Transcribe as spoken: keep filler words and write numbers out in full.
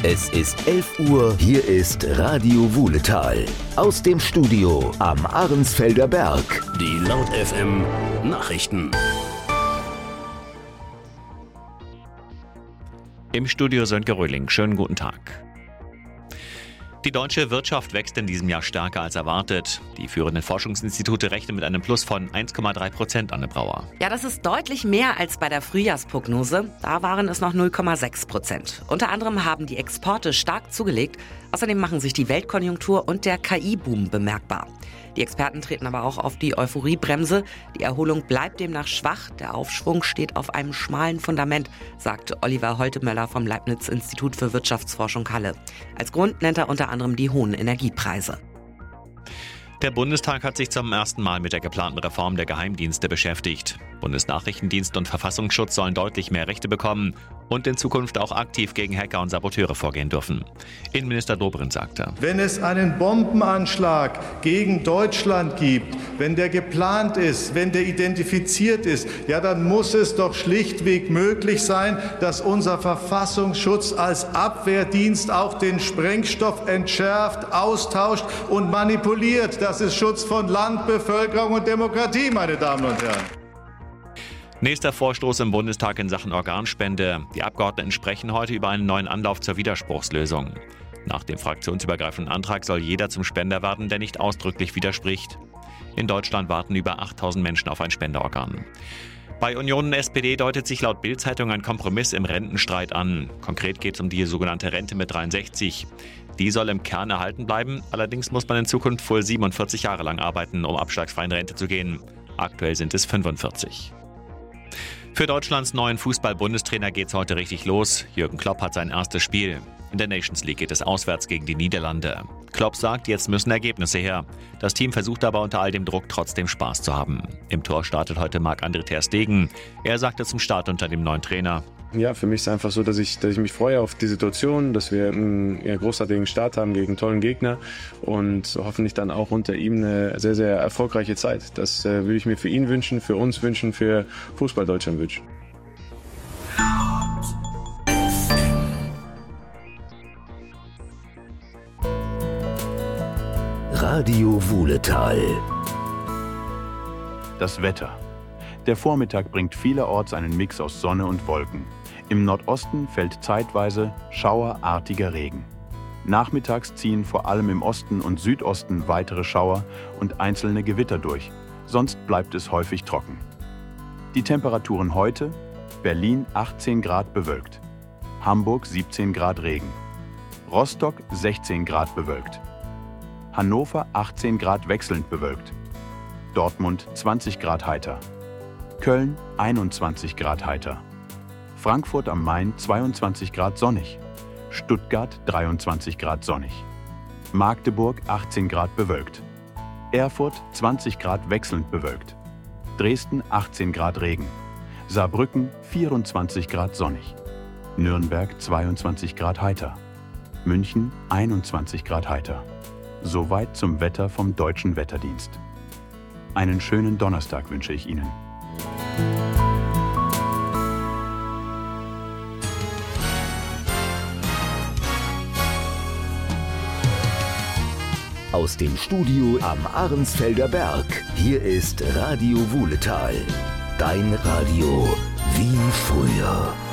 Es ist elf Uhr, hier ist Radio Wuhletal. Aus dem Studio am Ahrensfelder Berg. Die Laut F M Nachrichten. Im Studio Sönke Röhling. Schönen guten Tag. Die deutsche Wirtschaft wächst in diesem Jahr stärker als erwartet. Die führenden Forschungsinstitute rechnen mit einem Plus von eins Komma drei Prozent, Anne Brauer. Ja, das ist deutlich mehr als bei der Frühjahrsprognose. Da waren es noch null Komma sechs Prozent. Unter anderem haben die Exporte stark zugelegt. Außerdem machen sich die Weltkonjunktur und der K I-Boom bemerkbar. Die Experten treten aber auch auf die Euphoriebremse. Die Erholung bleibt demnach schwach. Der Aufschwung steht auf einem schmalen Fundament, sagte Oliver Holtemöller vom Leibniz-Institut für Wirtschaftsforschung Halle. Als Grund nennt er unter anderem die hohen Energiepreise. Der Bundestag hat sich zum ersten Mal mit der geplanten Reform der Geheimdienste beschäftigt. Bundesnachrichtendienst und Verfassungsschutz sollen deutlich mehr Rechte bekommen und in Zukunft auch aktiv gegen Hacker und Saboteure vorgehen dürfen. Innenminister Dobrindt sagte: Wenn es einen Bombenanschlag gegen Deutschland gibt, wenn der geplant ist, wenn der identifiziert ist, ja, dann muss es doch schlichtweg möglich sein, dass unser Verfassungsschutz als Abwehrdienst auch den Sprengstoff entschärft, austauscht und manipuliert. Das ist Schutz von Land, Bevölkerung und Demokratie, meine Damen und Herren. Nächster Vorstoß im Bundestag in Sachen Organspende. Die Abgeordneten sprechen heute über einen neuen Anlauf zur Widerspruchslösung. Nach dem fraktionsübergreifenden Antrag soll jeder zum Spender werden, der nicht ausdrücklich widerspricht. In Deutschland warten über achttausend Menschen auf ein Spenderorgan. Bei Union und S P D deutet sich laut Bild-Zeitung ein Kompromiss im Rentenstreit an. Konkret geht es um die sogenannte Rente mit dreiundsechzig. Die soll im Kern erhalten bleiben, allerdings muss man in Zukunft wohl siebenundvierzig Jahre lang arbeiten, um abschlagsfrei in Rente zu gehen. Aktuell sind es fünfundvierzig. Für Deutschlands neuen Fußball-Bundestrainer geht's heute richtig los. Jürgen Klopp hat sein erstes Spiel. In der Nations League geht es auswärts gegen die Niederlande. Klopp sagt, jetzt müssen Ergebnisse her. Das Team versucht aber unter all dem Druck trotzdem Spaß zu haben. Im Tor startet heute Marc-André ter Stegen. Er sagte zum Start unter dem neuen Trainer: Ja, für mich ist es einfach so, dass ich, dass ich mich freue auf die Situation, dass wir einen ja, großartigen Start haben gegen einen tollen Gegner und hoffentlich dann auch unter ihm eine sehr, sehr erfolgreiche Zeit. Das äh, würde ich mir für ihn wünschen, für uns wünschen, für Fußball Deutschland wünschen. Radio Wuhletal. Das Wetter. Der Vormittag bringt vielerorts einen Mix aus Sonne und Wolken. Im Nordosten fällt zeitweise schauerartiger Regen. Nachmittags ziehen vor allem im Osten und Südosten weitere Schauer und einzelne Gewitter durch. Sonst bleibt es häufig trocken. Die Temperaturen heute: Berlin achtzehn Grad bewölkt, Hamburg siebzehn Grad Regen, Rostock sechzehn Grad bewölkt, Hannover achtzehn Grad wechselnd bewölkt, Dortmund zwanzig Grad heiter, Köln einundzwanzig Grad heiter, Frankfurt am Main zweiundzwanzig Grad sonnig, Stuttgart dreiundzwanzig Grad sonnig, Magdeburg achtzehn Grad bewölkt, Erfurt zwanzig Grad wechselnd bewölkt, Dresden achtzehn Grad Regen, Saarbrücken vierundzwanzig Grad sonnig, Nürnberg zweiundzwanzig Grad heiter, München einundzwanzig Grad heiter. Soweit zum Wetter vom Deutschen Wetterdienst. Einen schönen Donnerstag wünsche ich Ihnen. Aus dem Studio am Ahrensfelder Berg. Hier ist Radio Wuhletal. Dein Radio wie früher.